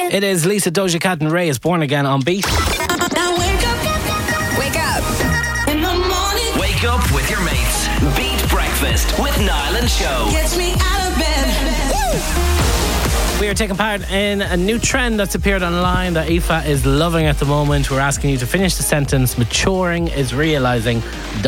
It is Lisa, Doja Cat and Ray is Born Again on Beat. Now wake up. Wake up. In the morning. Wake up with your mates. Beat Breakfast with Niall and Show. Gets me out of bed. Woo! We are taking part in a new trend that's appeared online that Aoife is loving at the moment. We're asking you to finish the sentence. Maturing is realising ...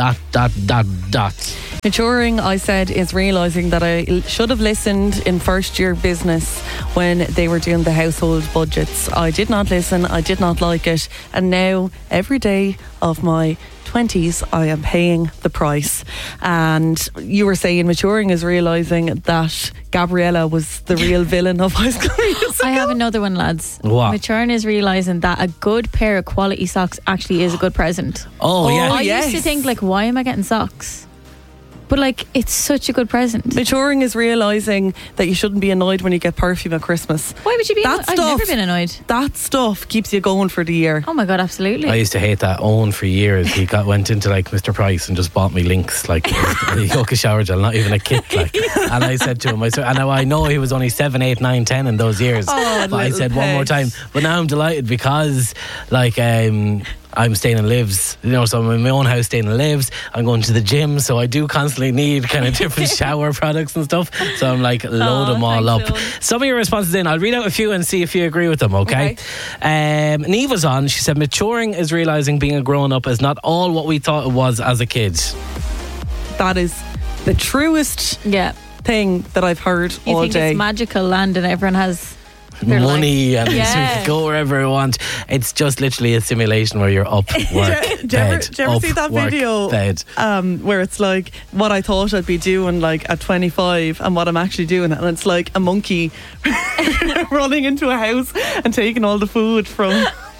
Maturing, I said, is realising that I should have listened in first year business when they were doing the household budgets. I did not listen, I did not like it, and now every day of my 20s I am paying the price. And you were saying maturing is realising that Gabriella was the real villain of High School Musical. I have another one, lads. What? Maturing is realising that a good pair of quality socks actually is a good present. Oh, yeah. I used to think, like, why am I getting socks? But, like, it's such a good present. Maturing is realising that you shouldn't be annoyed when you get perfume at Christmas. Why would you be annoyed? I've never been annoyed. That stuff keeps you going for the year. Oh my God, absolutely. I used to hate that. Owen for years. He went into like Mr. Price and just bought me Lynx, like a yoga shower gel, not even a kit. Like. And I said to him, and I know he was only 7, 8, 9, 10 in those years. But I said one more time. But now I'm delighted because, like, I'm staying in Lives, so I'm in my own house staying in Lives. I'm going to the gym, so I do constantly need kind of different shower products and stuff. So I'm like, load them all up. Sean. Some of your responses in, I'll read out a few and see if you agree with them, okay? Neve was on, she said, maturing is realising being a grown up is not all what we thought it was as a kid. That is the truest thing that I've heard you all think day. It's magical land and everyone has their money life. and so you can go wherever you want. It's just literally a simulation where you're up, work, Do you ever see that video where it's like what I thought I'd be doing like at 25 and what I'm actually doing, and it's like a monkey running into a house and taking all the food from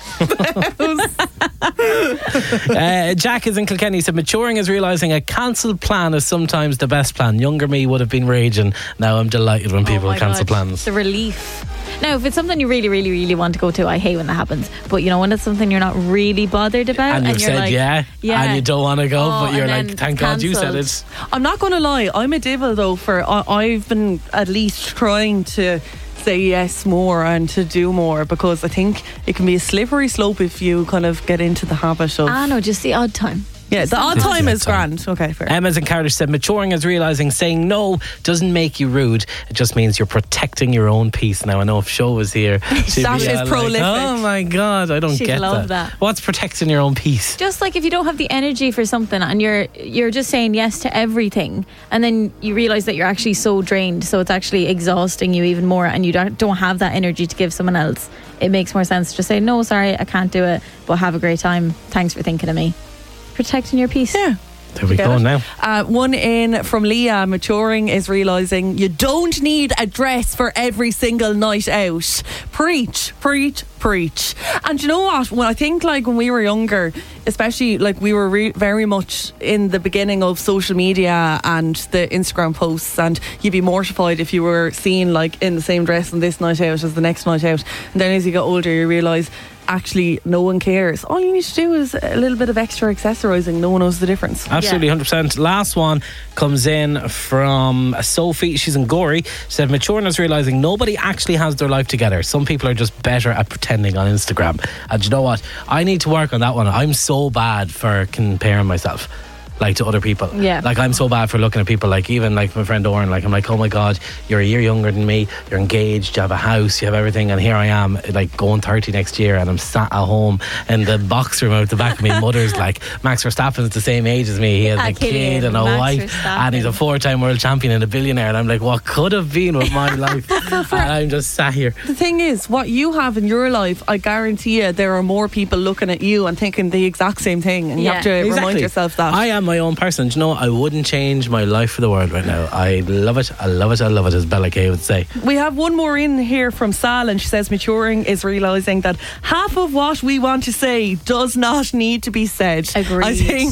Jack is in Kilkenny. He said maturing is realising a cancelled plan is sometimes the best plan. Younger me would have been raging. Now I'm delighted when people cancel plans. The relief. Now, if it's something you really, really, really want to go to, I hate when that happens. But you know, when it's something you're not really bothered about, and you've you're said like, and you don't want to go, but you're like, thank God you said it. I'm not going to lie, I'm a devil though. I've been at least trying to say yes more and to do more, because I think it can be a slippery slope if you kind of get into the habit of no, just the odd time. Yeah, the odd time is grand. Okay, fair. Emma's in Cardiff said maturing is realising saying no doesn't make you rude, it just means you're protecting your own peace. Now I know if Show was here, that is prolific. Oh my God, I don't She'd get love that. What's protecting your own peace? Just like if you don't have the energy for something and you're just saying yes to everything, and then you realise that you're actually so drained, so it's actually exhausting you even more, and you don't have that energy to give someone else. It makes more sense to just say no, sorry, I can't do it, but have a great time, thanks for thinking of me. Protecting your peace. Yeah. There we go now. One in from Leah. Maturing is realising you don't need a dress for every single night out. Preach, preach, preach. And you know what? When I think like when we were younger, especially like we were very much in the beginning of social media and the Instagram posts, and you'd be mortified if you were seen like in the same dress on this night out as the next night out. And then as you get older, you realise actually no one cares. All you need to do is a little bit of extra accessorising. No one knows the difference. Absolutely, 100%. Last one comes in from Sophie. She's in Gorey. She said maturing is realising nobody actually has their life together. Some people are just better at pretending on Instagram. And you know what? I need to work on that one. I'm so bad for comparing myself like to other people. Yeah. Like I'm so bad for looking at people, like even like my friend Oren, like I'm like, oh my God, you're a year younger than me, you're engaged, you have a house, you have everything, and here I am like going 30 next year and I'm sat at home in the box room out the back of my mother's. Like Max Verstappen's the same age as me, he has a kid and a wife and he's a 4-time world champion and a billionaire, and I'm like, what could have been with my life? And I'm just sat here. The thing is, what you have in your life, I guarantee you there are more people looking at you and thinking the exact same thing, and you have to remind yourself that. I am my own person. Do you know what? I wouldn't change my life for the world right now. I love it, I love it, I love it, as Bella Kay would say. We have one more in here from Sal, and she says maturing is realising that half of what we want to say does not need to be said. Agreed.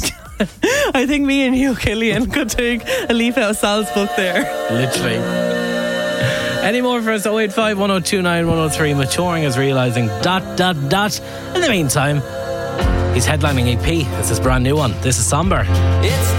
I think me and you, Killian, could take a leaf out of Sal's book there. Literally. Any more for us? 085 1029 103. Maturing is realising ... In the meantime, he's headlining EP. This is a brand new one. This is Somber. It's